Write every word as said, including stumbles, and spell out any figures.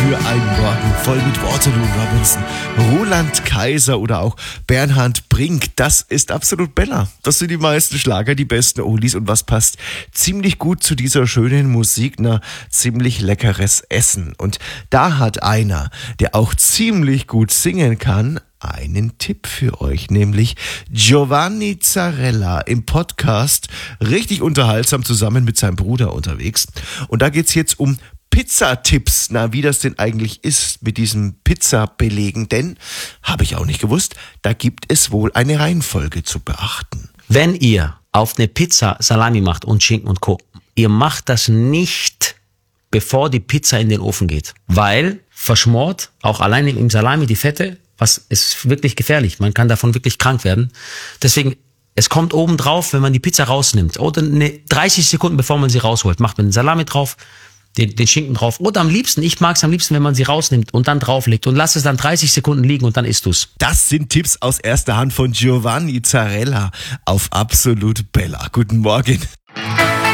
für einen Morgen voll mit Waterloo Robinson, Roland Kaiser oder auch Bernhard Brink. Das ist absolut Bella. Das sind die meisten Schlager, die besten Oldies. Und was passt ziemlich gut zu dieser schönen Musik? Na, ziemlich leckeres Essen. Und da hat einer, der auch ziemlich gut singen kann, einen Tipp für euch, nämlich Giovanni Zarella im Podcast, richtig unterhaltsam zusammen mit seinem Bruder unterwegs. Und da geht's jetzt um Pizzatipps. Na, wie das denn eigentlich ist mit diesem Pizzabelegen, denn, habe ich auch nicht gewusst, da gibt es wohl eine Reihenfolge zu beachten. Wenn ihr auf eine Pizza Salami macht und Schinken und Co., ihr macht das nicht, bevor die Pizza in den Ofen geht, weil verschmort, auch alleine im Salami, die Fette, was ist wirklich gefährlich. Man kann davon wirklich krank werden. Deswegen, es kommt oben drauf, wenn man die Pizza rausnimmt. Oder eine dreißig Sekunden, bevor man sie rausholt, macht man den Salami drauf, den, den Schinken drauf. Oder am liebsten, ich mag es am liebsten, wenn man sie rausnimmt und dann drauflegt und lasst es dann dreißig Sekunden liegen und dann isst du's. Das sind Tipps aus erster Hand von Giovanni Zarella auf Absolut Bella. Guten Morgen.